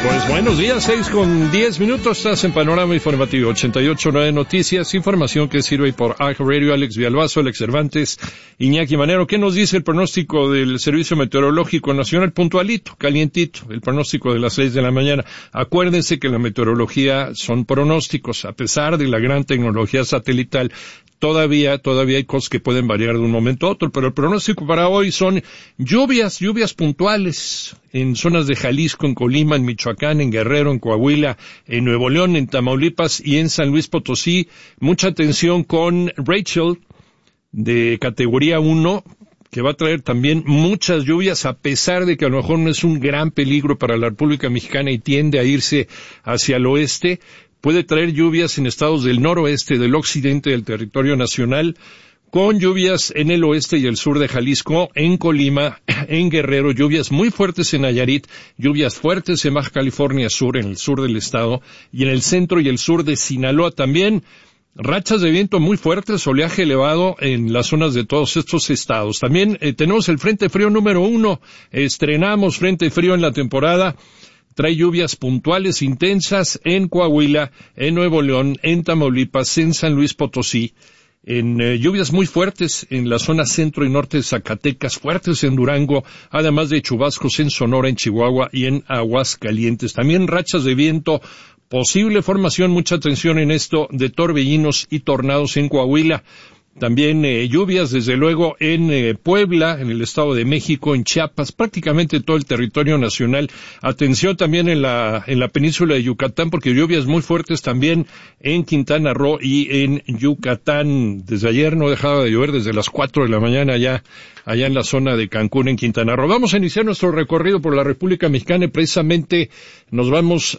Pues buenos días, 6:10, estás en Panorama Informativo 88.9 Noticias, información que sirve por iHeartRadio. Alex Villalbazo, Alex Cervantes, Iñaki Manero. ¿Qué nos dice el pronóstico del Servicio Meteorológico Nacional? Puntualito, calientito, el pronóstico de las 6 de la mañana. Acuérdense que la meteorología son pronósticos, a pesar de la gran tecnología satelital. Todavía hay cosas que pueden variar de un momento a otro, pero el pronóstico para hoy son lluvias puntuales en zonas de Jalisco, en Colima, en Michoacán, en Guerrero, en Coahuila, en Nuevo León, en Tamaulipas y en San Luis Potosí. Mucha atención con Rachel, de categoría 1, que va a traer también muchas lluvias, a pesar de que a lo mejor no es un gran peligro para la República Mexicana y tiende a irse hacia el oeste. Puede traer lluvias en estados del noroeste, del occidente del territorio nacional, con lluvias en el oeste y el sur de Jalisco, en Colima, en Guerrero, lluvias muy fuertes en Nayarit, lluvias fuertes en Baja California Sur, en el sur del estado, y en el centro y el sur de Sinaloa también. Rachas de viento muy fuertes, oleaje elevado en las zonas de todos estos estados. También tenemos el Frente Frío número 1, estrenamos Frente Frío en la temporada. Trae lluvias puntuales intensas en Coahuila, en Nuevo León, en Tamaulipas, en San Luis Potosí, en lluvias muy fuertes en la zona centro y norte de Zacatecas, fuertes en Durango, además de chubascos en Sonora, en Chihuahua y en Aguascalientes. También rachas de viento, posible formación, mucha atención en esto, de torbellinos y tornados en Coahuila. También lluvias, desde luego, en Puebla, en el Estado de México, en Chiapas, prácticamente todo el territorio nacional. Atención también en la península de Yucatán, porque lluvias muy fuertes también en Quintana Roo y en Yucatán. Desde ayer no dejaba de llover, desde las 4 de la mañana allá en la zona de Cancún, en Quintana Roo. Vamos a iniciar nuestro recorrido por la República Mexicana y precisamente nos vamos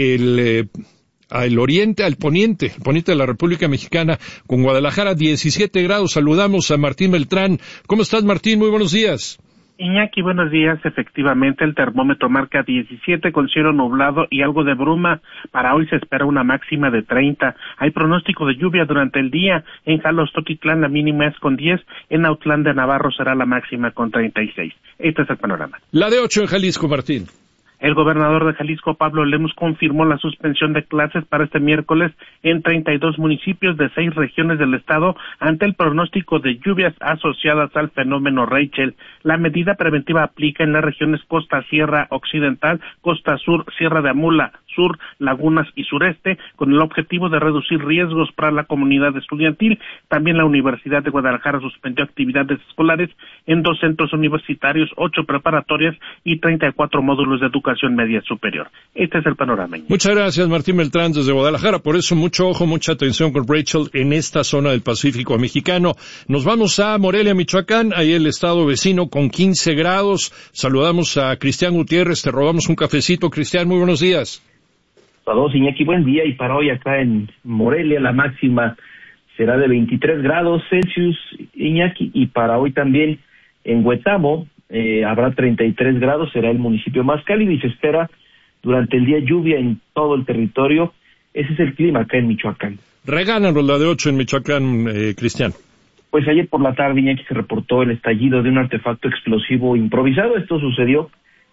al oriente, al poniente de la República Mexicana, con Guadalajara, 17 grados. Saludamos a Martín Beltrán. ¿Cómo estás, Martín? Muy buenos días. Iñaki, buenos días. Efectivamente, el termómetro marca 17 con cielo nublado y algo de bruma. Para hoy se espera una máxima de 30. Hay pronóstico de lluvia durante el día. En Jalostotitlán la mínima es con 10. En Autlán de Navarro será la máxima con 36. Este es el panorama. La de 8 en Jalisco, Martín. El gobernador de Jalisco, Pablo Lemus, confirmó la suspensión de clases para este miércoles en 32 municipios de 6 regiones del estado ante el pronóstico de lluvias asociadas al fenómeno Rachel. La medida preventiva aplica en las regiones Costa Sierra Occidental, Costa Sur, Sierra de Amula, Sur, Lagunas y Sureste, con el objetivo de reducir riesgos para la comunidad estudiantil. También la Universidad de Guadalajara suspendió actividades escolares en 2 centros universitarios, 8 preparatorias y 34 módulos de educación media superior. Este es el panorama. Muchas gracias, Martín Beltrán, desde Guadalajara. Por eso, mucho ojo, mucha atención con Rachel en esta zona del Pacífico mexicano. Nos vamos a Morelia, Michoacán, ahí el estado vecino con 15 grados. Saludamos a Cristian Gutiérrez, te robamos un cafecito. Cristian, muy buenos días. Saludos, Iñaki, buen día. Y para hoy acá en Morelia la máxima será de 23 grados Celsius, Iñaki, y para hoy también en Huetamo habrá 33 grados, será el municipio más cálido y se espera durante el día lluvia en todo el territorio. Ese es el clima acá en Michoacán. Regálanos la de 8 en Michoacán, Cristian. Pues ayer por la tarde, Iñaki, se reportó el estallido de un artefacto explosivo improvisado. Esto sucedió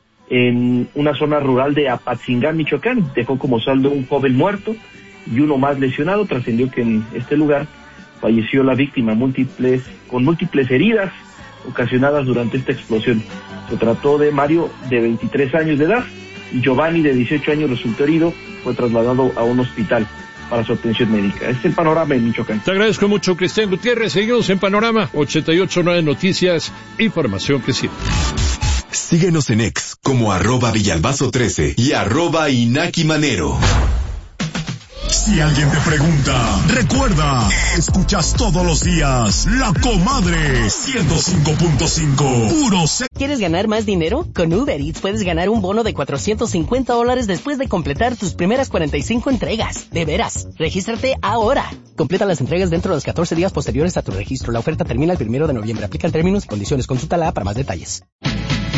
en una zona rural de Apatzingán, Michoacán. Dejó como saldo un joven muerto y uno más lesionado. Trascendió que en este lugar falleció la víctima con múltiples heridas ocasionadas durante esta explosión. Se trató de Mario, de 23 años de edad, y Giovanni, de 18 años, resultó herido. Fue trasladado a un hospital para su atención médica. Este es el panorama en Michoacán. Te agradezco mucho, Cristian Gutiérrez. Seguimos en Panorama 88.9 Noticias, información que sirve. Síguenos en X como @Villalbazo13 y @Inaki Manero. Si alguien te pregunta, recuerda, escuchas todos los días La Comadre 105.5, puro se... ¿Quieres ganar más dinero? Con Uber Eats puedes ganar un bono de $450 después de completar tus primeras 45 entregas. De veras, regístrate ahora. Completa las entregas dentro de los 14 días posteriores a tu registro. La oferta termina el 1 de noviembre. Aplican términos y condiciones. Consulta la para más detalles.